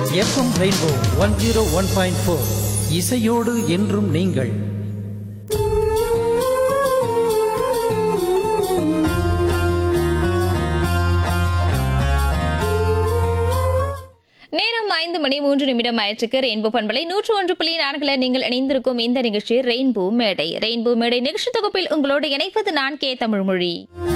FM rainbow 101.4 இசையோடு என்றும் நீங்கள். நேரம் 5:03 ஆயிற்றுக்கு ரெயின்போ பண்பலை 101.4 நீங்கள் இணைந்திருக்கும் இந்த நிகழ்ச்சி ரெயின்போ மேடை. ரெயின்போ மேடை நிகழ்ச்சி தொகுப்பில் உங்களோடு இணைப்பது நான் கே தமிழ்மொழி.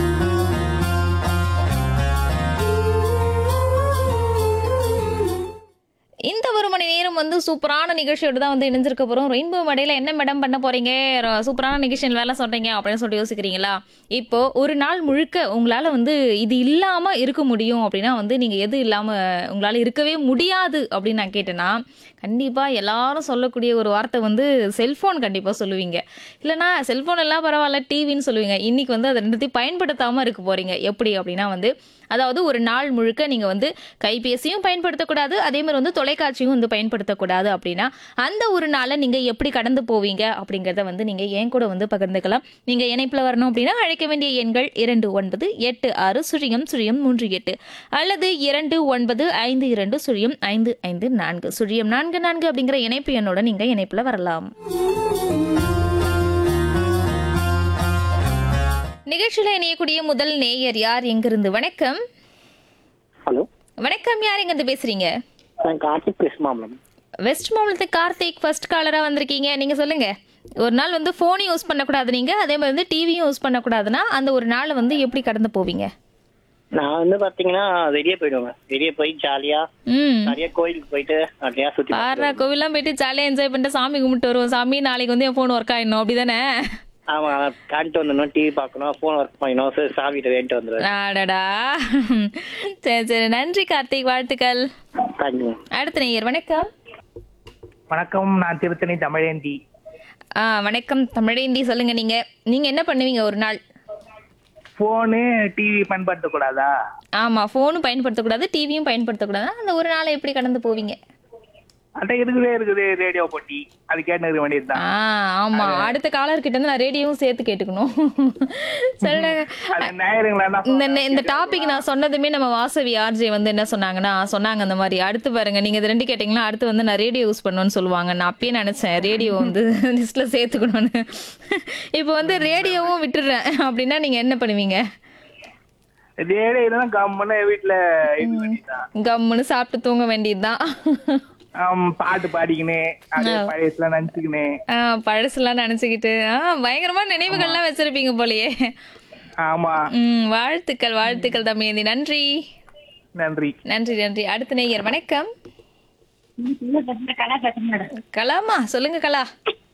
இந்த ஒரு மணி நேரம் வந்து சூப்பரான நிகழ்ச்சியோடு தான் வந்து இணைஞ்சிருக்க போகிறோம். ரெயின்போ மேடையில் என்ன மேடம் பண்ண போகிறீங்க, சூப்பரான நிகழ்ச்சியில் வேலை சொல்கிறீங்க அப்படின்னு சொல்லிட்டு யோசிக்கிறீங்களா? இப்போது ஒரு நாள் முழுக்க உங்களால் வந்து இது இல்லாமல் இருக்க முடியும் அப்படின்னா வந்து நீங்கள் எது இல்லாமல் உங்களால் இருக்கவே முடியாது அப்படின்னு நான் கேட்டேன்னா, கண்டிப்பாக எல்லாரும் சொல்லக்கூடிய ஒரு வார்த்தை வந்து செல்ஃபோன் கண்டிப்பாக சொல்லுவீங்க. இல்லைனா செல்ஃபோன் எல்லாம் பரவாயில்ல டிவின்னு சொல்லுவீங்க. இன்றைக்கி வந்து அதை ரெண்டுத்தையும் பயன்படுத்தாமல் இருக்க போகிறீங்க. எப்படி அப்படின்னா வந்து, அதாவது ஒரு நாள் முழுக்க நீங்கள் வந்து கைபேசியும் பயன்படுத்தக்கூடாது, அதே மாதிரி வந்து தொலைக்காட்சியும் வந்து பயன்படுத்தக்கூடாது அப்படின்னா அந்த ஒரு நாளை நீங்கள் எப்படி கடந்து போவீங்க அப்படிங்கிறத வந்து நீங்கள் என் கூட வந்து பகிர்ந்துக்கலாம். நீங்கள் இணைப்பில் வரணும் அப்படின்னா அழைக்க வேண்டிய எண்கள் 29860038 அல்லது 29520554 அப்படிங்கிற இணைப்பு எண்ணோட நீங்கள் இணைப்பில் வரலாம். நிகழ்ச்சியில் இணையக்கூடிய முதல் நேயர் யார், எங்கிருந்து? வணக்கம். ஹலோ வணக்கம், யார் எங்கிருந்து பேசுறீங்க? நான் கார்த்திக் பேசுமா மேம். வெஸ்ட் மாவட்டத்துக்கு கார்த்திக் ஃபர்ஸ்ட் காலரா வந்திருக்கீங்க. நீங்க சொல்லுங்க, ஒரு நாள் வந்து போன் யூஸ் பண்ணக்கூடாது, நீங்க அதே மாதிரி வந்து டிவியும் யூஸ் பண்ணக்கூடாதுன்னா அந்த ஒரு நாள் வந்து எப்படி கடந்து போவீங்க? நான் வந்து பாத்தீங்கன்னா வெளியே போயிடுவேன். வெளியே போய் ஜாலியா நிறைய கோயிலுக்கு போயிட்டு நிறையா சுத்தி பாரா கோவிலாம் போயிட்டு ஜாலியா என்ஜாய் பண்ணிட்டு சாமி கும்பிட்டு வருவோம். சாமி நாளைக்கு வந்து என் போன் ஒர்க் ஆயிடணும் அப்படிதானே? ஆமா, காணிட்டு வந்துடணும், டிவி பார்க்கணும், போன் ஒர்க் பண்ணணும், சாவிட்டு வேண்டிட்டு வந்துடுவேன். ஆடடா, சரி சரி, நன்றி கார்த்திக், வாழ்த்துக்கள். தேங்க்யூ. அடுத்த நேயர் வணக்கம். வணக்கம், நான் திருத்தணி தமிழேந்தி. வணக்கம் தமிழேந்தி, சொல்லுங்க. நீங்க என்ன பண்ணுவீங்க ஒரு நாள்? Phone TV பயன்படுத்தக்கூடாதா? ஆமா, போனும் பயன்படுத்தக்கூடாது, டிவியும் பயன்படுத்தக்கூடாது. அந்த ஒரு நாளை எப்படி கடந்து போவீங்க? அட்ட இருக்குது ரேடியோ போட்டி, அது கேட்டு இருக்க வேண்டியதுதான். ஆமா, அடுத்த காலர்கிட்ட இருந்து நான் ரேடியோவும் சேர்த்து கேட்டுக்கணும். சொல்லுங்க. இந்த டாபிக் நான் சொன்னதுமே நம்ம வாசவி ஆர்ஜே வந்து என்ன சொன்னாங்க அந்த மாதிரி அடுத்து பாருங்க, நீங்க இது ரெண்டு கேட்டீங்களா, அடுத்து வந்து நான் ரேடியோ யூஸ் பண்ணுவேன்னு சொல்லுவாங்க. நான் அப்பயே நினைச்சேன் ரேடியோ வந்து லிஸ்ட்ல சேர்த்துக்கணும்னு. இப்போ வந்து ரேடியோவும் விட்டுடுறேன் அப்படின்னா நீங்க என்ன பண்ணுவீங்க? ரேடியோ கம்முன்னு வீட்டுல கம்முன்னு சாப்பிட்டு தூங்க வேண்டியதுதான். பாட்டு பாடிக்கினேன், பழசுலாம் நினைச்சுக்கிட்டு பயங்கரமா நினைவுகள்லாம் வச்சிருப்பீங்க போலயே. ஆமா. வாழ்த்துக்கள் வாழ்த்துக்கள் தம்பியந்தி, நன்றி நன்றி நன்றி நன்றி. அடுத்த நேயர் வணக்கம். கலாமா, சொல்லுங்க கலா.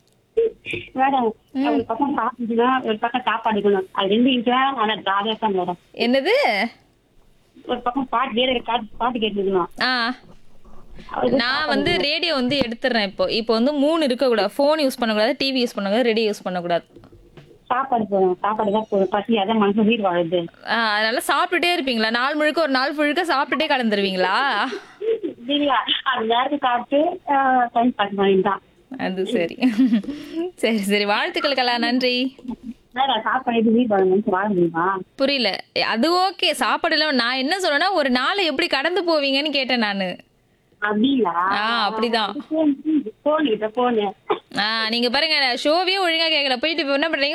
என்னது? ஒரு பக்கம் பாட்டு கேட்டுக்கணும். நான் வந்து ரேடியோ வந்து எடுத்துறேன். இப்போ வந்து 3 இருக்கக்கூடாது. போன் யூஸ் பண்ணக்கூடாது, டிவி யூஸ் பண்ணக்கூடாது, ரேடியோ யூஸ் பண்ணக்கூடாது. சாப்பாடு தான் பசி, அதான் மனசு உயிர் வாழுது. அதனால சாப்பிட்டுட்டே இருப்பீங்களா? நாள் முழுக்க ஒரு நாள் முழுக்க சாப்பிட்டுட்டே கடந்துருவீங்களா? அந்த நேரத்துக்கு சாப்பிட்டு டைம் பாஸ் பண்ணிட்டான். அது சரி சரி சரி, வாழ்த்துக்கள் கலா, நன்றி. சாப்பாடு உயிர் வாழ முடியுமா? புரியல. அது ஓகே, சாப்பாடுல நான் என்ன சொல்றேன்னா ஒரு நாளை எப்படி கடந்து போவீங்கன்னு கேட்டேன் நானு. அப்படிதான். போன் நீங்க பாருங்க, ஷோவே ஒழுங்கா கேட்கல, போயிட்டு இப்ப என்ன பண்றீங்க,